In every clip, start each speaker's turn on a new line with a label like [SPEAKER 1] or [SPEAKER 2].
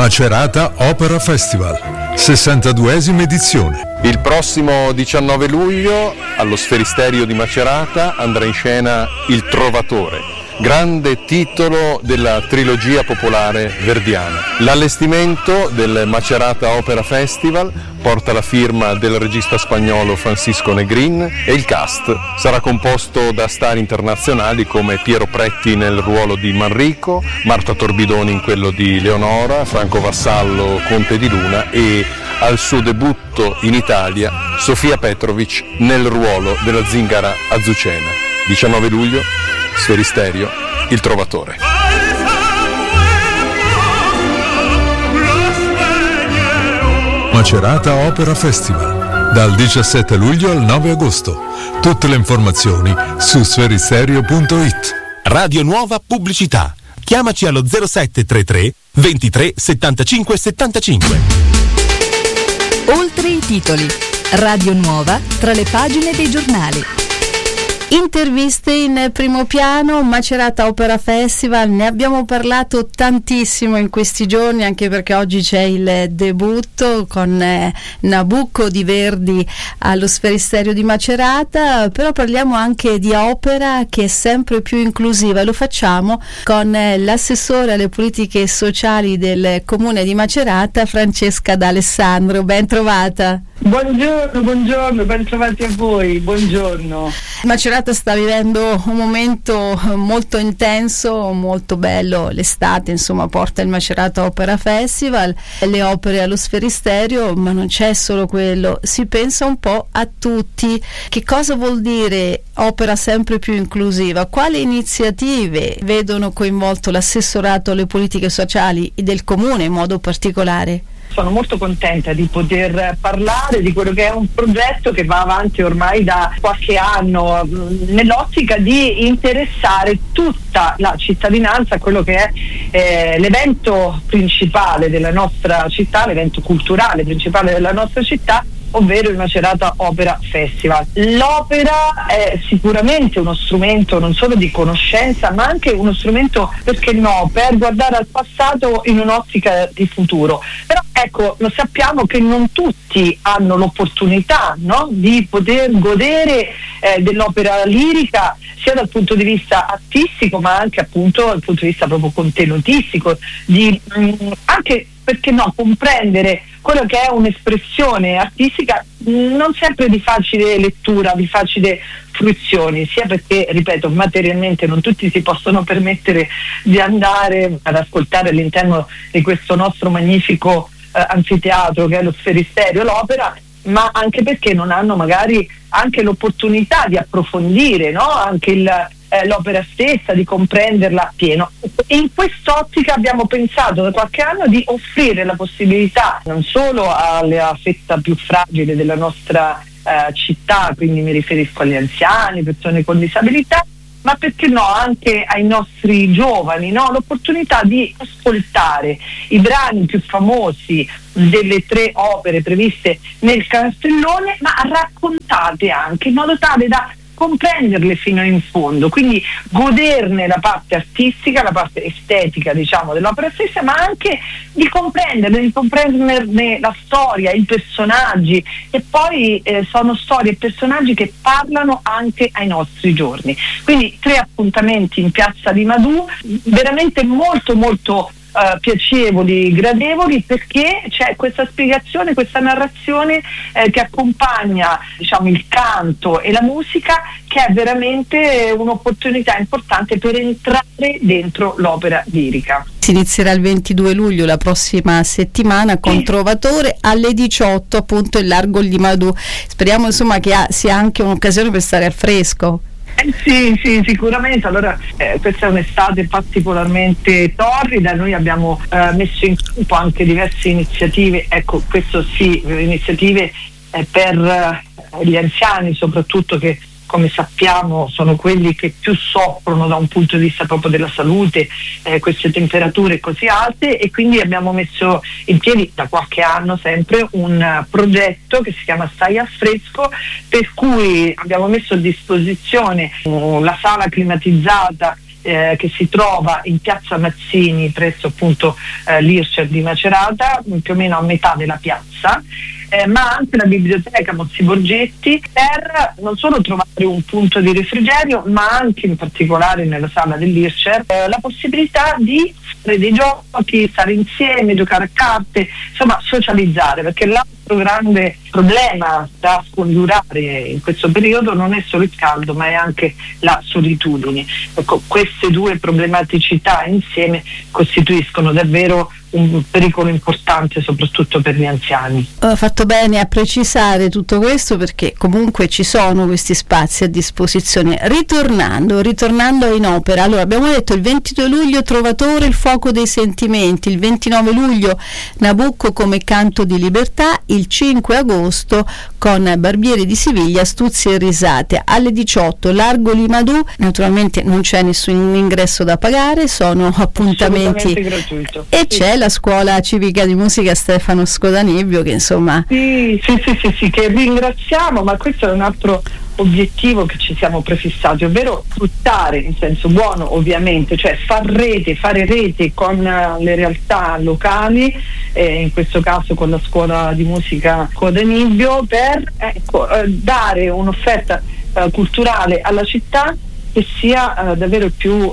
[SPEAKER 1] Macerata Opera Festival, 62esima edizione.
[SPEAKER 2] Il prossimo 19 luglio allo Sferisterio di Macerata andrà in scena Il Trovatore, grande titolo della trilogia popolare verdiana. L'allestimento del Macerata Opera Festival porta la firma del regista spagnolo Francisco Negrin e il cast sarà composto da star internazionali come Piero Pretti nel ruolo di Manrico, Marta Torbidoni in quello di Leonora, Franco Vassallo Conte di Luna e al suo debutto in Italia Sofia Petrovic nel ruolo della zingara Azucena. 19 luglio, Sferisterio, Il Trovatore.
[SPEAKER 1] Macerata Opera Festival, dal 17 luglio al 9 agosto. Tutte le informazioni su sferisterio.it.
[SPEAKER 3] Radio Nuova Pubblicità. Chiamaci allo 0733 23 75 75.
[SPEAKER 4] Oltre i titoli. Radio Nuova tra le pagine dei giornali. Interviste in primo piano, Macerata Opera Festival, ne abbiamo parlato tantissimo in questi giorni, anche perché oggi c'è il debutto con Nabucco di Verdi allo Sferisterio di Macerata, però parliamo anche di opera che è sempre più inclusiva e lo facciamo con l'assessore alle politiche sociali del Comune di Macerata, Francesca D'Alessandro. Ben trovata.
[SPEAKER 5] Buongiorno, ben trovati a voi, buongiorno.
[SPEAKER 4] Macerata sta vivendo un momento molto intenso, molto bello, l'estate insomma porta il Macerata Opera Festival, le opere allo Sferisterio, ma non c'è solo quello, si pensa un po' a tutti. Che cosa vuol dire opera sempre più inclusiva? Quali iniziative vedono coinvolto l'assessorato alle politiche sociali del Comune in modo particolare?
[SPEAKER 5] Sono molto contenta di poter parlare di quello che è un progetto che va avanti ormai da qualche anno nell'ottica di interessare tutta la cittadinanza a quello che è l'evento principale della nostra città, l'evento culturale principale della nostra città, ovvero il Macerata Opera Festival. L'opera è sicuramente uno strumento non solo di conoscenza, ma anche uno strumento, perché no, per guardare al passato in un'ottica di futuro. Però ecco, lo sappiamo che non tutti hanno l'opportunità, no, di poter godere dell'opera lirica, sia dal punto di vista artistico, ma anche appunto dal punto di vista proprio contenutistico, di anche, perché no, comprendere quello che è un'espressione artistica non sempre di facile lettura, di facile fruizione, sia perché, ripeto, materialmente non tutti si possono permettere di andare ad ascoltare all'interno di questo nostro magnifico anfiteatro che è lo Sferisterio, l'opera, ma anche perché non hanno magari anche l'opportunità di approfondire, no? Anche l'opera stessa, di comprenderla pieno. E in quest'ottica abbiamo pensato da qualche anno di offrire la possibilità non solo alla fetta più fragile della nostra città, quindi mi riferisco agli anziani, persone con disabilità, ma perché no anche ai nostri giovani, no? L'opportunità di ascoltare i brani più famosi delle 3 opere previste nel cartellone, ma raccontate anche in modo tale da comprenderle fino in fondo, quindi goderne la parte artistica, la parte estetica, diciamo, dell'opera stessa, ma anche di comprenderne la storia, i personaggi, e poi sono storie e personaggi che parlano anche ai nostri giorni. Quindi 3 appuntamenti in Piazza di Madù, veramente molto molto piacevoli, gradevoli, perché c'è questa spiegazione, questa narrazione che accompagna, diciamo, il canto e la musica, che è veramente un'opportunità importante per entrare dentro l'opera lirica.
[SPEAKER 4] Si inizierà il 22 luglio, la prossima settimana, con Trovatore alle 18, appunto in largo di Madù. Speriamo insomma che sia anche un'occasione per stare al fresco.
[SPEAKER 5] Sì, sicuramente. Allora questa è un'estate particolarmente torrida, noi abbiamo messo in campo anche diverse iniziative, ecco, questo sì, iniziative per gli anziani soprattutto, che come sappiamo sono quelli che più soffrono da un punto di vista proprio della salute, queste temperature così alte, e quindi abbiamo messo in piedi da qualche anno sempre un progetto che si chiama Stai al Fresco, per cui abbiamo messo a disposizione la sala climatizzata che si trova in piazza Mazzini presso appunto l'Ircer di Macerata, più o meno a metà della piazza, ma anche la biblioteca Mozzi Borgetti, per non solo trovare un punto di refrigerio, ma anche in particolare nella sala dell'Ircer la possibilità di fare dei giochi, stare insieme, giocare a carte, insomma socializzare, perché l'altro grande problema da scongiurare in questo periodo non è solo il caldo, ma è anche la solitudine. Ecco, queste due problematicità insieme costituiscono davvero un pericolo importante, soprattutto per gli anziani.
[SPEAKER 4] Ho fatto bene a precisare tutto questo, perché comunque ci sono questi spazi a disposizione. Ritornando in opera, allora abbiamo detto il 22 luglio Trovatore, il fuoco dei sentimenti, il 29 luglio Nabucco come canto di libertà, il 5 agosto con Barbieri di Siviglia, Stuzzi e risate, alle 18 Largo Limadù, naturalmente non c'è nessun ingresso da pagare, sono appuntamenti
[SPEAKER 5] gratuito.
[SPEAKER 4] E sì, c'è la scuola civica di musica Stefano Scodanibbio, che insomma
[SPEAKER 5] sì, che ringraziamo, ma questo è un altro obiettivo che ci siamo prefissati, ovvero sfruttare in senso buono, ovviamente, cioè fare rete con le realtà locali, in questo caso con la scuola di musica Scodanibbio, per dare un'offerta culturale alla città che sia davvero più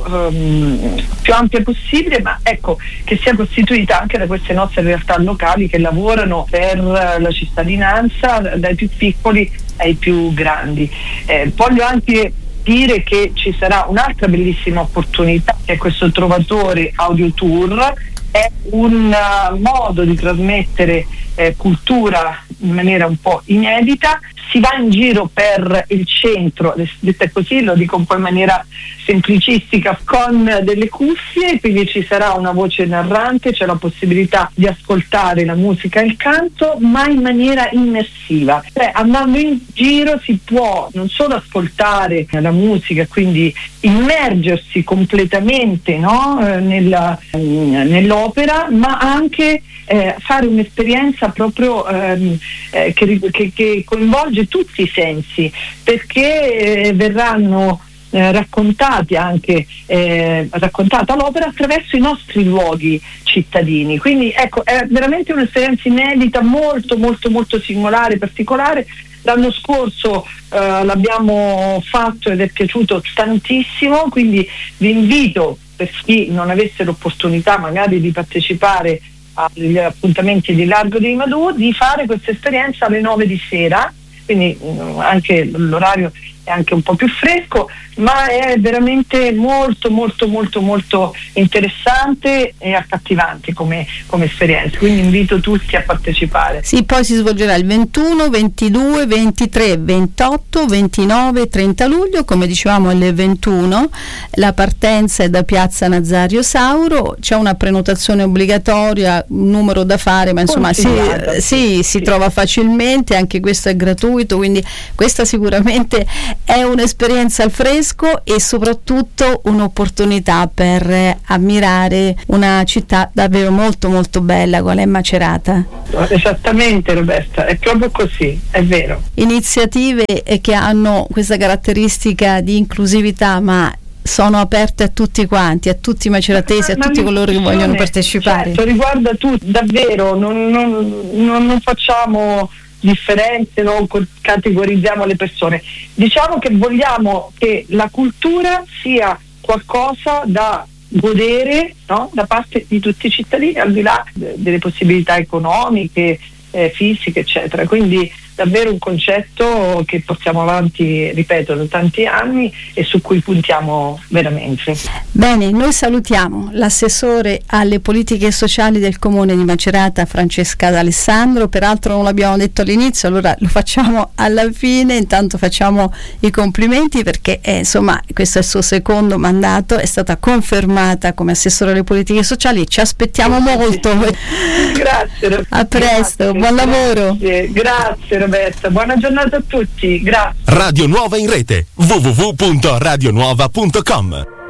[SPEAKER 5] ampia possibile, ma ecco, che sia costituita anche da queste nostre realtà locali che lavorano per la cittadinanza, dai più piccoli ai più grandi. Voglio anche dire che ci sarà un'altra bellissima opportunità, che è questo Trovatore Audio Tour. È un modo di trasmettere cultura in maniera un po' inedita. Si va in giro per il centro, detta così, lo dico un po' in maniera semplicistica, con delle cuffie, quindi ci sarà una voce narrante, c'è la possibilità di ascoltare la musica e il canto, ma in maniera immersiva. Cioè, andando in giro si può non solo ascoltare la musica, quindi immergersi completamente, no? Nell'opera, ma anche fare un'esperienza proprio che coinvolge tutti i sensi, perché verranno raccontati anche raccontata l'opera attraverso i nostri luoghi cittadini. Quindi ecco, è veramente un'esperienza inedita, molto molto molto singolare, particolare. L'anno scorso l'abbiamo fatto ed è piaciuto tantissimo, quindi vi invito, per chi non avesse l'opportunità magari di partecipare agli appuntamenti di Largo di Limadù, di fare questa esperienza alle 9 di sera, quindi anche l'orario è anche un po' più fresco, ma è veramente molto molto molto molto interessante e accattivante come esperienza, quindi invito tutti a partecipare.
[SPEAKER 4] Sì, poi si svolgerà il 21, 22, 23, 28, 29 e 30 luglio, come dicevamo alle 21, la partenza è da Piazza Nazario Sauro, c'è una prenotazione obbligatoria, un numero da fare, ma insomma si trova facilmente, anche questo è gratuito, quindi questa sicuramente è un'esperienza al fresco e soprattutto un'opportunità per ammirare una città davvero molto molto bella qual è Macerata.
[SPEAKER 5] Esattamente, Roberta, è proprio così, è vero.
[SPEAKER 4] Iniziative che hanno questa caratteristica di inclusività, ma sono aperte a tutti quanti, a tutti i maceratesi, a tutti coloro che vogliono partecipare.
[SPEAKER 5] Certo, riguarda tutti, davvero, non facciamo differenze, non categorizziamo le persone. Diciamo che vogliamo che la cultura sia qualcosa da godere, no? Da parte di tutti i cittadini, al di là delle possibilità economiche, fisiche, eccetera. Quindi davvero un concetto che portiamo avanti, ripeto, da tanti anni e su cui puntiamo veramente.
[SPEAKER 4] Bene, noi salutiamo l'assessore alle politiche sociali del Comune di Macerata, Francesca D'Alessandro. Peraltro non l'abbiamo detto all'inizio, allora lo facciamo alla fine. Intanto facciamo i complimenti perché insomma questo è il suo secondo mandato, è stata confermata come assessore alle politiche sociali, ci aspettiamo molto.
[SPEAKER 5] Grazie Roberta.
[SPEAKER 4] A presto, buon lavoro.
[SPEAKER 5] Grazie Roberta, buona giornata a tutti, grazie.
[SPEAKER 3] Radio Nuova in rete, www.radionuova.com.